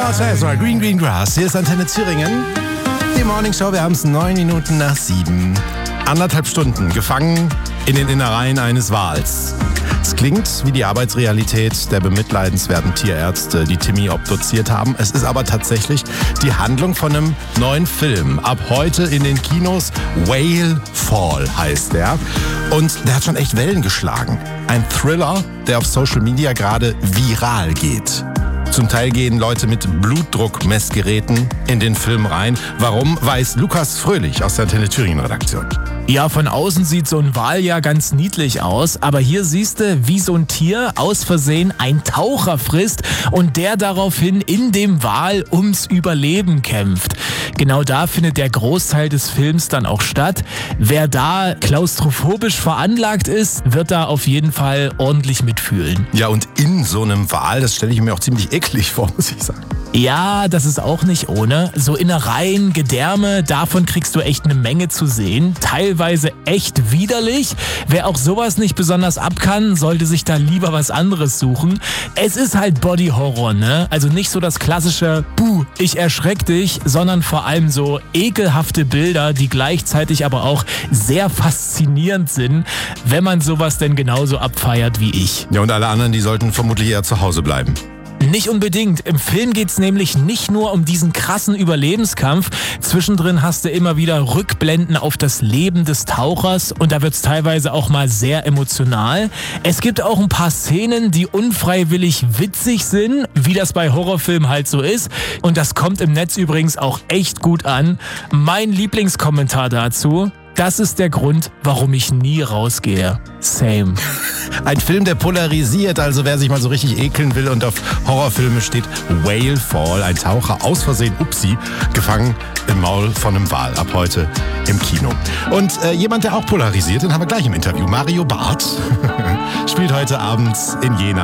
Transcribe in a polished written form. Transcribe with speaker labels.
Speaker 1: Das war Green Grass. Hier ist Antenne Thüringen. Die Morning Show, wir haben es 9 Minuten nach 7. 1,5 Stunden gefangen in den Innereien eines Wals. Es klingt wie die Arbeitsrealität der bemitleidenswerten Tierärzte, die Timmy obduziert haben. Es ist aber tatsächlich die Handlung von einem neuen Film. Ab heute in den Kinos. Whale Fall heißt der. Und der hat schon echt Wellen geschlagen. Ein Thriller, der auf Social Media gerade viral geht. Zum Teil gehen Leute mit Blutdruckmessgeräten in den Film rein. Warum, weiß Lukas Fröhlich aus der Antenne Thüringen Redaktion.
Speaker 2: Ja, von außen sieht so ein Wal ja ganz niedlich aus, aber hier siehst du, wie so ein Tier aus Versehen einen Taucher frisst und der daraufhin in dem Wal ums Überleben kämpft. Genau da findet der Großteil des Films dann auch statt. Wer da klaustrophobisch veranlagt ist, wird da auf jeden Fall ordentlich mitfühlen.
Speaker 1: Ja, und in so einem Wal, das stelle ich mir auch ziemlich eklig vor, muss ich sagen.
Speaker 2: Ja, das ist auch nicht ohne. So Innereien, Gedärme, davon kriegst du echt eine Menge zu sehen. Teilweise echt widerlich. Wer auch sowas nicht besonders ab kann, sollte sich da lieber was anderes suchen. Es ist halt Body Horror, ne? Also nicht so das klassische Buh, ich erschreck dich, sondern vor allem so ekelhafte Bilder, die gleichzeitig aber auch sehr faszinierend sind, wenn man sowas denn genauso abfeiert wie ich.
Speaker 1: Ja, und alle anderen, die sollten vermutlich eher zu Hause bleiben.
Speaker 2: Nicht unbedingt. Im Film geht's nämlich nicht nur um diesen krassen Überlebenskampf. Zwischendrin hast du immer wieder Rückblenden auf das Leben des Tauchers und da wird's teilweise auch mal sehr emotional. Es gibt auch ein paar Szenen, die unfreiwillig witzig sind, wie das bei Horrorfilmen halt so ist. Und das kommt im Netz übrigens auch echt gut an. Mein Lieblingskommentar dazu: Das ist der Grund, warum ich nie rausgehe. Same.
Speaker 1: Ein Film, der polarisiert, also wer sich mal so richtig ekeln will und auf Horrorfilme steht, Whale Fall, ein Taucher aus Versehen, upsi, gefangen im Maul von einem Wal, ab heute im Kino. Und jemand, der auch polarisiert, den haben wir gleich im Interview, Mario Barth, spielt heute Abend in Jena.